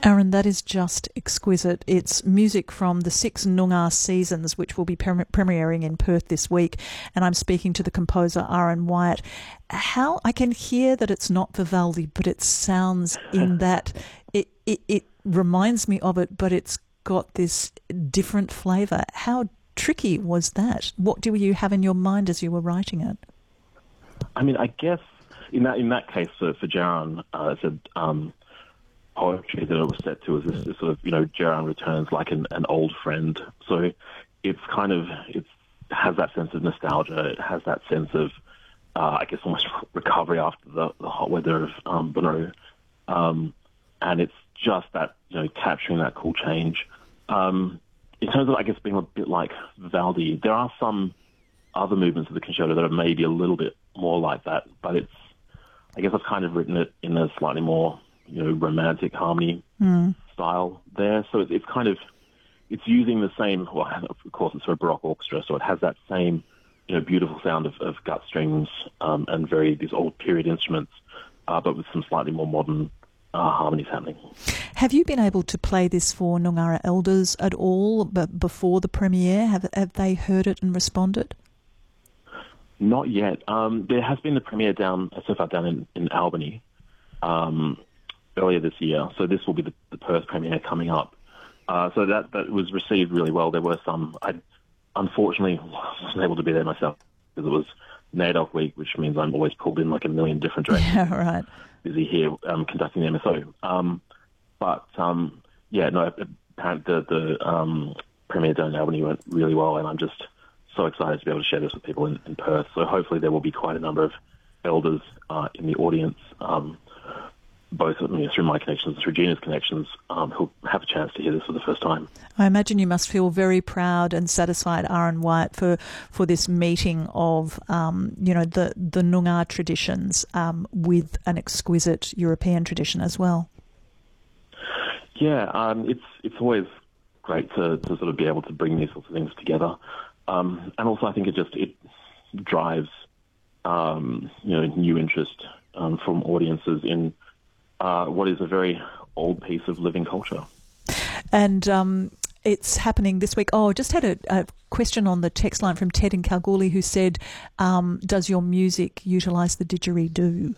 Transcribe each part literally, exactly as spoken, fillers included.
Aaron, that is just exquisite. It's music from the six Noongar seasons, which will be pre- premiering in Perth this week, and I'm speaking to the composer Aaron Wyatt. How I can hear that it's not Vivaldi, but it sounds in that it, it it reminds me of it, but it's got this different flavour. How tricky was that? What do you have in your mind as you were writing it? I mean, I guess in that in that case for for Jaron, uh, it's a um, poetry that it was set to as this, this sort of, you know, Jaron returns like an, an old friend. So it's kind of, it has that sense of nostalgia. It has that sense of, uh, I guess, almost recovery after the, the hot weather of um, Bonaire. Um, and it's just that, you know, capturing that cool change. Um, in terms of, I guess, being a bit like Vivaldi, there are some other movements of the concerto that are maybe a little bit more like that, but it's, I guess I've kind of written it in a slightly more, you know, romantic harmony mm. style there. So it's, it's kind of, it's using the same, well, of course it's for a Baroque orchestra, so it has that same, you know, beautiful sound of, of gut strings um, and very, these old period instruments, uh, but with some slightly more modern uh, harmonies happening. Have you been able to play this for Noongar elders at all but before the premiere? Have, have they heard it and responded? Not yet. Um, there has been the premiere down, so far down in, in Albany, um, earlier this year, so this will be the, the Perth premiere coming up. Uh, so that, that was received really well. There were some, I unfortunately wasn't able to be there myself because it was NAIDOC week, which means I'm always pulled in like a million different directions. Yeah, right. Busy here um, conducting the M S O. Um, but um, yeah, no, apparently the, the um, premiere down in Albany went really well, and I'm just so excited to be able to share this with people in, in Perth. So hopefully there will be quite a number of elders uh, in the audience, um, both you know, through my connections and through Gina's connections, um, who'll have a chance to hear this for the first time. I imagine you must feel very proud and satisfied, Aaron Wyatt, for, for this meeting of, um, you know, the, the Noongar traditions um, with an exquisite European tradition as well. Yeah, um, it's it's always great to, to sort of be able to bring these sorts of things together. Um, and also I think it just, it drives, um, you know, new interest um, from audiences in Uh, what is a very old piece of living culture. And um, it's happening this week. Oh, I just had a, a question on the text line from Ted in Kalgoorlie who said, um, does your music utilise the didgeridoo?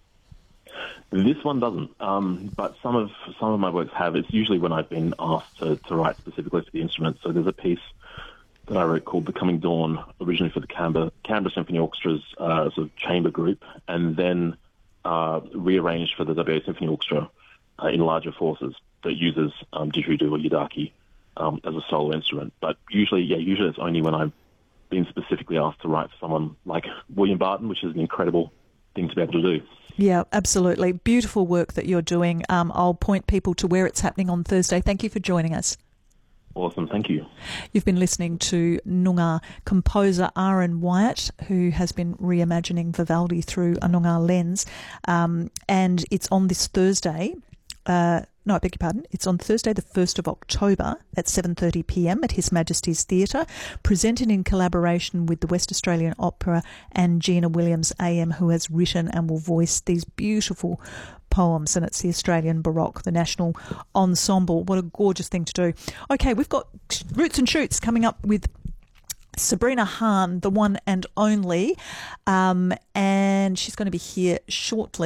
This one doesn't, um, but some of some of my works have. It's usually when I've been asked to, to write specifically for the instrument. So there's a piece that I wrote called The Coming Dawn, originally for the Canberra, Canberra Symphony Orchestra's uh, sort of chamber group, and then Uh, rearranged for the W A Symphony Orchestra uh, in larger forces that uses um, didgeridoo or yidaki um, as a solo instrument. But usually, yeah, usually it's only when I've been specifically asked to write for someone like William Barton, which is an incredible thing to be able to do. Yeah, absolutely. Beautiful work that you're doing. Um, I'll point people to where it's happening on Thursday. Thank you for joining us. Awesome, thank you. You've been listening to Noongar composer Aaron Wyatt, who has been reimagining Vivaldi through a Noongar lens. Um, and it's on this Thursday, uh, no, I beg your pardon, it's on Thursday the first of October at seven thirty p m at His Majesty's Theatre, presented in collaboration with the West Australian Opera and Gina Williams A M, who has written and will voice these beautiful poems, and it's the Australian Baroque, the National Ensemble. What a gorgeous thing to do. Okay, we've got Roots and Shoots coming up with Sabrina Hahn, the one and only, um, and she's going to be here shortly.